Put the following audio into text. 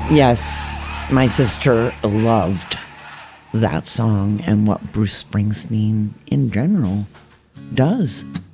Yes, my sister loved that song and what Bruce Springsteen in general does.